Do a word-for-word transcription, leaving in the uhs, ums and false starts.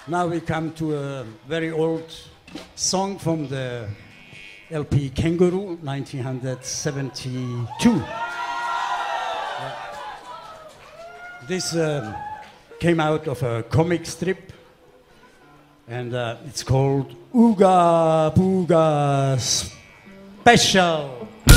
Now we come to a very old song from the L P Kangaroo, nineteen seventy-two. Yeah. This um, came out of a comic strip, and uh, it's called Ooga Booga Special.